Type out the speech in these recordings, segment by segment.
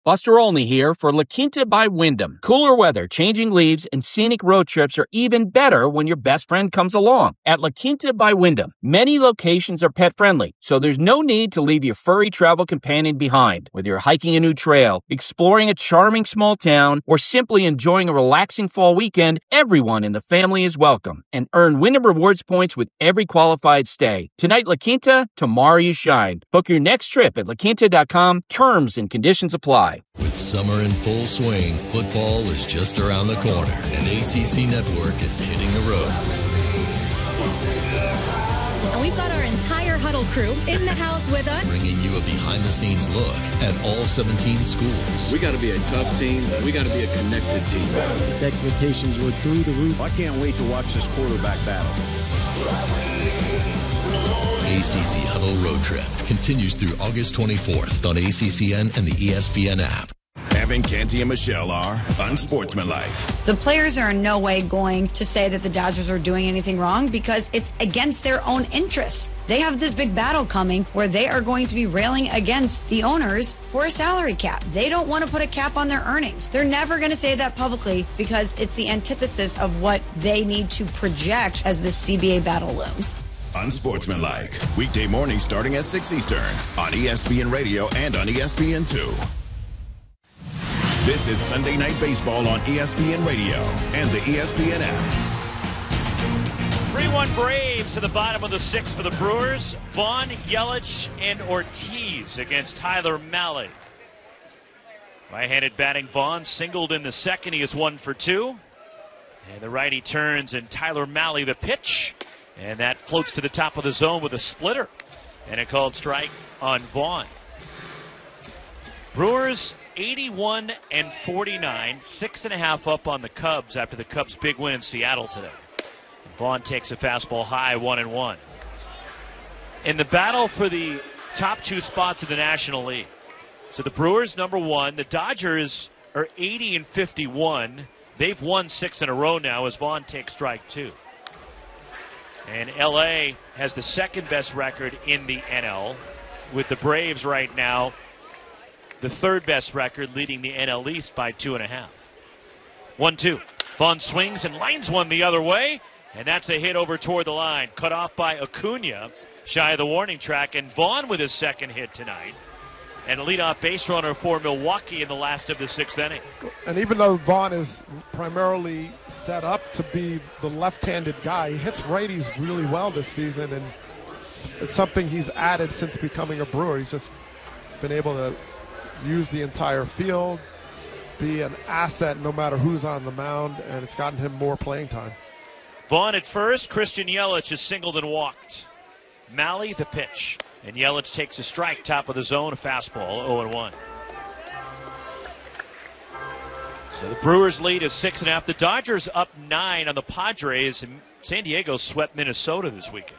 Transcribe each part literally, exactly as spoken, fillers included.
Buster Olney here for La Quinta by Wyndham. Cooler weather, changing leaves, and scenic road trips are even better when your best friend comes along. At La Quinta by Wyndham, many locations are pet-friendly, so there's no need to leave your furry travel companion behind. Whether you're hiking a new trail, exploring a charming small town, or simply enjoying a relaxing fall weekend, everyone in the family is welcome. And earn Wyndham Rewards points with every qualified stay. Tonight, La Quinta, tomorrow you shine. Book your next trip at la quinta dot com. Terms and conditions apply. With summer in full swing, football is just around the corner, and A C C Network is hitting the road. And we've got our entire Huddle crew in the house with us, bringing you a behind-the-scenes look at all seventeen schools. We got to be a tough team. We got to be a connected team. The expectations were through the roof. I can't wait to watch this quarterback battle. A C C Huddle Road Trip continues through August twenty-fourth on A C C N and the E S P N app. Evan, Canty, and Michelle are unsportsmanlike. The players are in no way going to say that the Dodgers are doing anything wrong because it's against their own interests. They have this big battle coming where they are going to be railing against the owners for a salary cap. They don't want to put a cap on their earnings. They're never going to say that publicly because it's the antithesis of what they need to project as the C B A battle looms. Unsportsmanlike. Weekday mornings starting at six Eastern on E S P N Radio and on E S P N two. This is Sunday Night Baseball on E S P N Radio and the E S P N app. three one Braves to the bottom of the sixth for the Brewers. Vaughn, Yelich, and Ortiz against Tyler Mahle. Right-handed batting Vaughn singled in the second. He is one for two. And the righty turns, and Tyler Mahle the pitch. And that floats to the top of the zone with a splitter. And a called strike on Vaughn. Brewers eighty-one and forty-nine, six and a half up on the Cubs after the Cubs' big win in Seattle today. And Vaughn takes a fastball high, one and one. In the battle for the top two spots of the National League. So the Brewers number one, the Dodgers are eighty and fifty-one. They've won six in a row now as Vaughn takes strike two. And L A has the second best record in the N L, with the Braves right now the third best record, leading the N L East by two and a half. One two. Vaughn swings and lines one the other way, and that's a hit over toward the line. Cut off by Acuna, shy of the warning track, and Vaughn with his second hit tonight. And a leadoff base runner for Milwaukee in the last of the sixth inning. And even though Vaughn is primarily set up to be the left-handed guy, he hits righties really well this season, and it's something he's added since becoming a Brewer. He's just been able to use the entire field, be an asset no matter who's on the mound, and it's gotten him more playing time. Vaughn at first, Christian Yelich has singled and walked. Mahle the pitch. And Yelich takes a strike, top of the zone, a fastball, oh and one. So the Brewers lead is six and a half. The Dodgers up nine on the Padres, and San Diego swept Minnesota this weekend.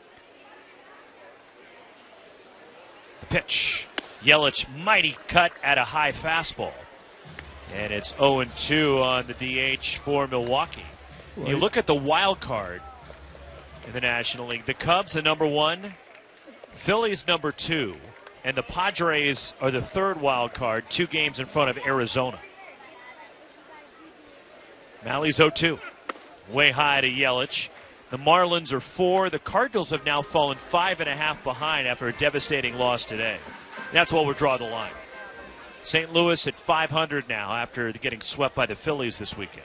The pitch. Yelich mighty cut at a high fastball. And it's oh and two on the D H for Milwaukee. Right. You look at the wild card in the National League. The Cubs, the number one. Phillies number two, and the Padres are the third wild card, two games in front of Arizona. Mahle's oh two, way high to Yelich. The Marlins are four. The Cardinals have now fallen five and a half behind after a devastating loss today. That's where we'll draw the line. Saint Louis at five hundred now after getting swept by the Phillies this weekend.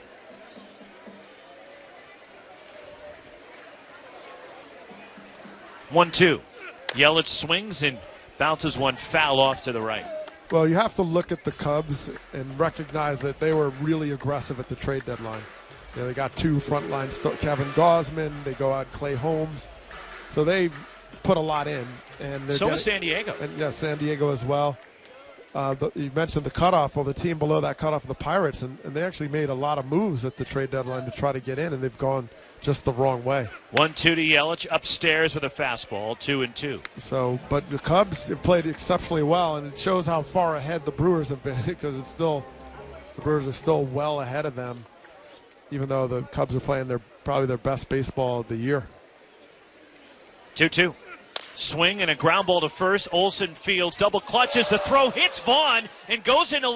one two. Yelich swings and bounces one foul off to the right. Well, you have to look at the Cubs and recognize that they were really aggressive at the trade deadline. You know, they got two frontline, st- Kevin Gausman. They go out Clay Holmes. So they put a lot in. And so is San Diego. And, yeah, San Diego as well. Uh, the, you mentioned the cutoff. Well, the team below that cutoff, the Pirates, and, and they actually made a lot of moves at the trade deadline to try to get in, and they've gone just the wrong way. One two to Yelich, upstairs with a fastball, two and two. So, but the Cubs have played exceptionally well, and it shows how far ahead the Brewers have been because it's still the Brewers are still well ahead of them, even though the Cubs are playing their probably their best baseball of the year. two two. Swing and a ground ball to first. Olsen fields, double clutches. The throw hits Vaughn and goes into